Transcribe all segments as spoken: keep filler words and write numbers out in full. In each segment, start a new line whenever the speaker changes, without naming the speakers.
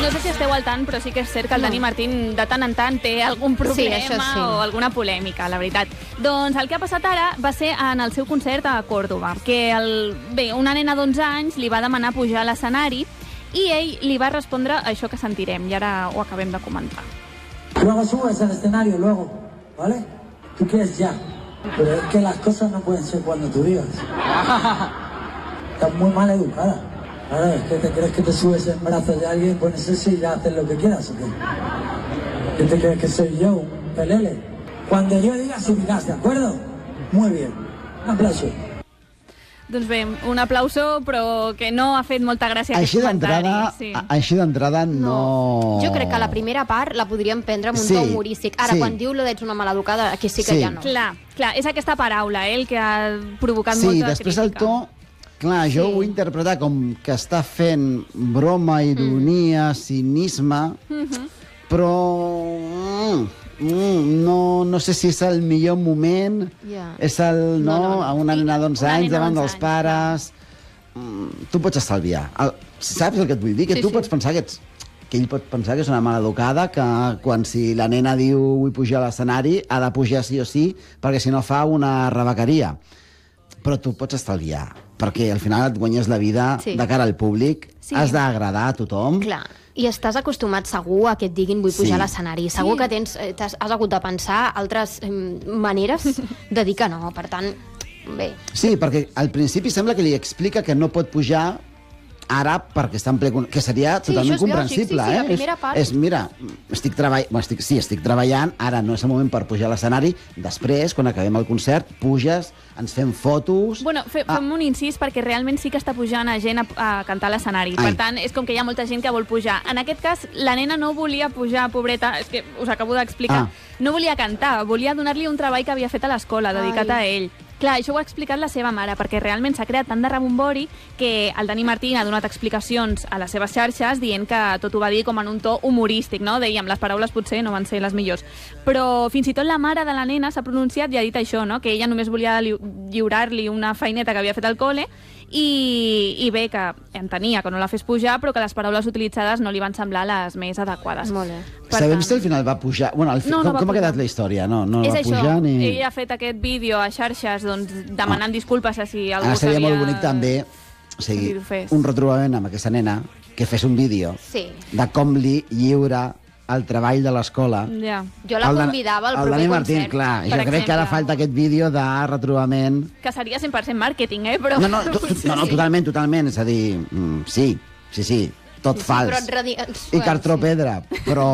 No sé si esteu al tant, però sí que és cert que el no. Dani Martín de tant en tant té algun problema
sí, sí.
o alguna polèmica, la veritat. Doncs el que ha passat ara va ser en el seu concert a Còrdoba, que el, bé, una nena d'onze anys li va demanar pujar a l'escenari i ell li va respondre això que sentirem, i ara ho acabem de comentar.
Luego subes al escenario, luego, ¿vale? Tú quieres ya, pero es que las cosas no pueden ser cuando tú digas. Estás muy mal educada. Ahora, ¿es que te crees que te subes en brazos de alguien? Pues eso sí, ya haces lo que quieras, ¿o qué? ¿Qué te crees que soy yo, un pelele? Cuando yo diga, subirás, ¿de acuerdo? Muy bien. Un aplauso.
Doncs bé, un aplauso, però que no ha fet molta gràcia
així
aquest comentari.
Sí. Així d'entrada no...
no... Jo crec que la primera part la podríem prendre amb un
sí,
to humorístic. Ara, sí. quan diu lo d'ets una maleducada, aquí sí que
sí.
ja no.
Clar, clar, és aquesta paraula, eh, el que ha provocat
sí,
molta
després
crítica.
el to... Clar, jo sí. ho vull interpretar com que està fent broma, ironia, mm. cinisme, mm-hmm. però mm, mm, no, no sé si és el millor moment, yeah. és el, no, no, no, no. a una nena d'onze anys davant dels anys, pares... Mm, tu pots estalviar. El, saps el que et vull dir? Que sí, tu sí. pots pensar que ets... que ell pot pensar que és una maleducada, que quan si la nena diu vull pujar a l'escenari, ha de pujar sí o sí, perquè si no fa una rebequeria. Però tu pots estalviar, perquè al final et guanyes la vida sí. de cara al públic, sí. has d'agradar a tothom.
Clar, i estàs acostumat segur a que et diguin vull pujar sí. a l'escenari. Segur sí. que tens, has, has hagut de pensar altres eh, maneres de dir que no, per tant, bé.
Sí, perquè al principi sembla que li explica que no pot pujar ara perquè està en ple... que seria
sí,
totalment
veu,
comprensible,
sí, sí, sí,
eh?
la primera part...
És, és mira, estic treball... bueno, estic, sí, estic treballant, ara no és el moment per pujar a l'escenari, després, quan acabem el concert, puges, ens fem fotos...
Bueno, fe, ah. fem un incís perquè realment sí que està pujant a gent a, a cantar a l'escenari. Per tant, és com que hi ha molta gent que vol pujar. En aquest cas, la nena no volia pujar, pobreta, és que us acabo d'explicar, ah. no volia cantar, volia donar-li un treball que havia fet a l'escola, dedicat Ai. a ell. Clar, això ho ha explicat la seva mare, perquè realment s'ha creat tant de rebombori que el Dani Martín ha donat explicacions a les seves xarxes dient que tot ho va dir com en un to humorístic, no? Dèiem, les paraules potser no van ser les millors. Però fins i tot la mare de la nena s'ha pronunciat i ha dit això, no? Que ella només volia lliurar-li una feineta que havia fet al col·le i, i bé, que entenia que no la fes pujar, però que les paraules utilitzades no li van semblar les més adequades.
Molt bé.
Per Sabem tant... si al final va pujar... Bueno, al fi... no, no com, com ha quedat la història? No, no
és
va
això,
pujar ni...
ell ha fet aquest vídeo a xarxes doncs, demanant ah. disculpes a si algú
Ara seria
sabia...
molt bonic també o sigui, un retrobament amb aquesta nena que fes un vídeo
sí.
de com li lliura el treball de l'escola.
Yeah.
Jo la convidava al proper
Dani Martín,
concert.
clar, jo exemple. crec que ara falta aquest vídeo de retrobament.
Que seria cent per cent màrqueting, eh? Però...
No, no, tu, tu, no, no, totalment, totalment. És a dir, mm, sí, sí, sí, tot
sí, sí,
fals.
Però radi...
I cartropedra, sí. però...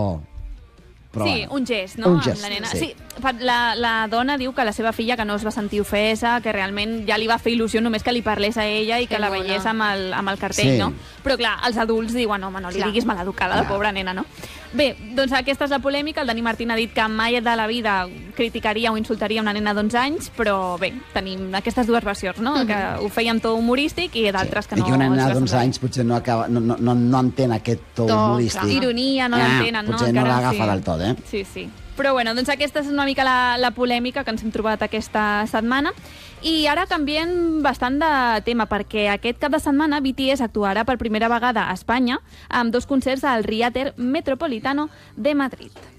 Però sí, bueno. un gest, no?
Un gest,
amb la nena.
sí.
sí la, la dona diu que la seva filla que no es va sentir ofesa, que realment ja li va fer il·lusió només que li parlés a ella i que, que la veiés amb el, amb el cartell,
sí.
no? Però clar, els adults diuen, home, no li
clar.
diguis maleducada a la pobra nena, no? Bé, doncs aquesta és la polèmica. El Dani Martín ha dit que mai de la vida criticaria o insultaria una nena d'onze anys, però bé, tenim aquestes dues versions, no? Mm-hmm. Que ho feia en to humorístic i d'altres sí. que no...
I que una nena d'onze anys potser no, acaba, no, no, no entén aquest to, to humorístic.
Clar. Ironia, no ah, l'entenen, no?
Potser
Encara
no l'agafa
sí.
del tot, eh?
Sí, sí. Però bueno, doncs aquesta és una mica la, la polèmica que ens hem trobat aquesta setmana. I ara canviem bastant de tema, perquè aquest cap de setmana B T S actuarà per primera vegada a Espanya amb dos concerts al Riater Metropolitano de Madrid.